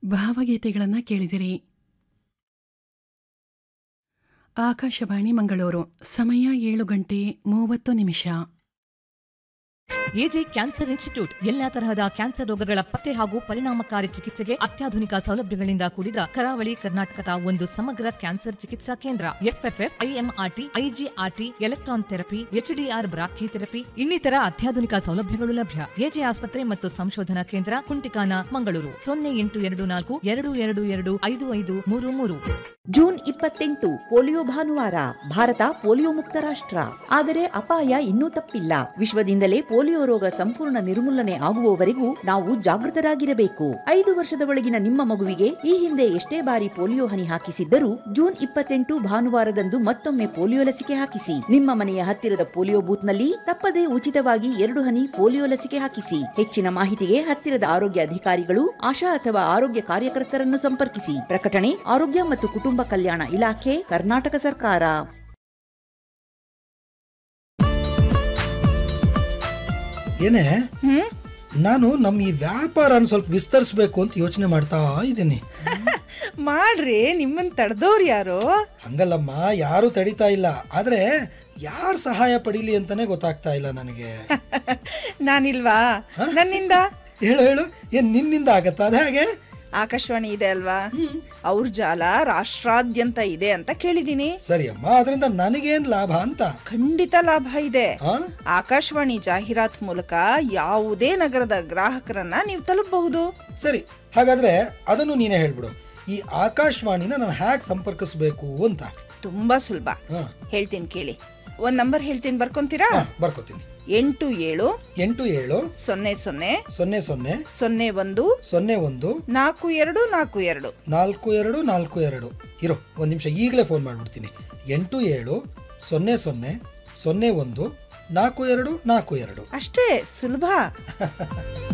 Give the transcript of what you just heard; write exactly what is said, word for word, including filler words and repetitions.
ಭಾವಗೀತೆಗಳನ್ನು ಕೇಳಿದಿರಿ. ಆಕಾಶವಾಣಿ ಮಂಗಳೂರು. ಸಮಯ ಏಳು ಗಂಟೆ ಮೂವತ್ತು ನಿಮಿಷ. ಎಜೆ ಕ್ಯಾನ್ಸರ್ ಇನ್ಸ್ಟಿಟ್ಯೂಟ್ ಎಲ್ಲಾ ತರಹದ ಕ್ಯಾನ್ಸರ್ ರೋಗಗಳ ಪತ್ತೆ ಹಾಗೂ ಪರಿಣಾಮಕಾರಿ ಚಿಕಿತ್ಸೆಗೆ ಅತ್ಯಾಧುನಿಕ ಸೌಲಭ್ಯಗಳಿಂದ ಕೂಡಿದ ಕರಾವಳಿ ಕರ್ನಾಟಕದ ಒಂದು ಸಮಗ್ರ ಕ್ಯಾನ್ಸರ್ ಚಿಕಿತ್ಸಾ ಕೇಂದ್ರ. FFF, IMRT, IGRT, electron therapy, HDR brachy therapy ಇನ್ನಿತರ ಅತ್ಯಾಧುನಿಕ ಸೌಲಭ್ಯಗಳು ಲಭ್ಯ. ಎಜೆ ಆಸ್ಪತ್ರೆ ಮತ್ತು ಸಂಶೋಧನಾ ಕೇಂದ್ರ, ಕುಂಟಿಕಾನ, ಮಂಗಳೂರು. ಸೊನ್ನೆ ಎಂಟು ಎರಡು ನಾಲ್ಕು ಎರಡು ಎರಡು ಎರಡು ಐದು ಐದು ಮೂರು ಮೂರು. ಜೂನ್ ಇಪ್ಪತ್ತೆಂಟು ಪೋಲಿಯೋ ಭಾನುವಾರ. ಭಾರತ ಪೋಲಿಯೋ ಮುಕ್ತ ರಾಷ್ಟ್ರ. ಆದರೆ ಅಪಾಯ ಇನ್ನೂ ತಪ್ಪಿಲ್ಲ. ವಿಶ್ವದಿಂದಲೇ ಪೋಲಿಯೋ ರೋಗ ಸಂಪೂರ್ಣ ನಿರ್ಮೂಲನೆ ಆಗುವವರೆಗೂ ನಾವು ಜಾಗೃತರಾಗಿರಬೇಕು. ಐದು ವರ್ಷದ ಒಳಗಿನ ನಿಮ್ಮ ಮಗುವಿಗೆ ಈ ಹಿಂದೆ ಎಷ್ಟೇ ಬಾರಿ ಪೋಲಿಯೋ ಹನಿ ಹಾಕಿಸಿದ್ದರೂ ಜೂನ್ ಇಪ್ಪತ್ತೆಂಟು ಭಾನುವಾರದಂದು ಮತ್ತೊಮ್ಮೆ ಪೋಲಿಯೋ ಲಸಿಕೆ ಹಾಕಿಸಿ. ನಿಮ್ಮ ಮನೆಯ ಹತ್ತಿರದ ಪೋಲಿಯೋ ಬೂತ್ನಲ್ಲಿ ತಪ್ಪದೇ ಉಚಿತವಾಗಿ ಎರಡು ಹನಿ ಪೋಲಿಯೋ ಲಸಿಕೆ ಹಾಕಿಸಿ. ಹೆಚ್ಚಿನ ಮಾಹಿತಿಗೆ ಹತ್ತಿರದ ಆರೋಗ್ಯ ಅಧಿಕಾರಿಗಳು, ಆಶಾ ಅಥವಾ ಆರೋಗ್ಯ ಕಾರ್ಯಕರ್ತರನ್ನು ಸಂಪರ್ಕಿಸಿ. ಪ್ರಕಟಣೆ ಆರೋಗ್ಯ ಮತ್ತು ಕುಟುಂಬ ಕಲ್ಯಾಣ ಇಲಾಖೆ, ಕರ್ನಾಟಕ ಸರ್ಕಾರ. ಏನೇ ನಾನು ನಮ್ಮ ಈ ವ್ಯಾಪಾರನ ಸ್ವಲ್ಪ ವಿಸ್ತರಿಸಬೇಕು ಅಂತ ಯೋಚನೆ ಮಾಡ್ತಾ ಇದ್ದೀನಿ. ಮಾಡ್ರಿ, ನಿಮ್ಮನ್ ತಡೆದವ್ರು ಯಾರು? ಹಂಗಲ್ಲಮ್ಮ, ಯಾರು ತಡಿತಾ ಇಲ್ಲ. ಆದ್ರೆ ಯಾರು ಸಹಾಯ ಪಡೀಲಿ ಅಂತಾನೆ ಗೊತ್ತಾಗ್ತಾ ಇಲ್ಲ ನನಗೆ. ನಾನಿಲ್ವಾ? ನನ್ನಿಂದ ಹೇಳು ಹೇಳು, ಏನ್ ನಿನ್ನಿಂದ ಆಗತ್ತಾ? ಅದ ಹಾಗೆ ಆಕಾಶವಾಣಿ ಇದೆ ಅಲ್ವಾ, ಅವ್ರ ಜಾಲ ರಾಷ್ಟ್ರಾದ್ಯಂತ ಇದೆ ಅಂತ ಕೇಳಿದೀನಿ. ಸರಿ ಅಮ್ಮ, ಅದರಿಂದ ನನಗೇನ್ ಲಾಭ ಅಂತ? ಖಂಡಿತ ಲಾಭ ಇದೆ. ಆಕಾಶವಾಣಿ ಜಾಹೀರಾತ್ ಮೂಲಕ ಯಾವುದೇ ನಗರದ ಗ್ರಾಹಕರನ್ನ ನೀವು ತಲುಪಬಹುದು. ಸರಿ, ಹಾಗಾದ್ರೆ ಅದನ್ನು ನೀನೇ ಹೇಳ್ಬಿಡು. ಈ ಆಕಾಶವಾಣಿನ ನಾನು ಹ್ಯಾಕ್ ಸಂಪರ್ಕಿಸಬೇಕು ಅಂತ? ತುಂಬಾ ಸುಲಭ, ಹೇಳ್ತೀನಿ ಕೇಳಿ. ಒಂದ್ ನಂಬರ್ ಹೇಳ್ತೀನಿ, ಬರ್ಕೊಂತೀರಾ? ಬರ್ಕೋತೀನಿ. ಎಂಟು ಏಳು ಎಂಟು ಏಳು ಸೊನ್ನೆ ಸೊನ್ನೆ ಸೊನ್ನೆ ಸೊನ್ನೆ ಸೊನ್ನೆ ಒಂದು ಸೊನ್ನೆ ಒಂದು ನಾಲ್ಕು ಎರಡು ನಾಲ್ಕು ಎರಡು ನಾಲ್ಕು ಎರಡು ನಾಲ್ಕು ಎರಡು. ಇರೋ ಒಂದ್ ನಿಮಿಷ, ಈಗಲೇ ಫೋನ್ ಮಾಡ್ಬಿಡ್ತೀನಿ. ಎಂಟು ಏಳು ಸೊನ್ನೆ ಸೊನ್ನೆ ಸೊನ್ನೆ ಒಂದು ನಾಲ್ಕು ಎರಡು ನಾಲ್ಕು ಎರಡು. ಅಷ್ಟೇ ಸುಲಭ.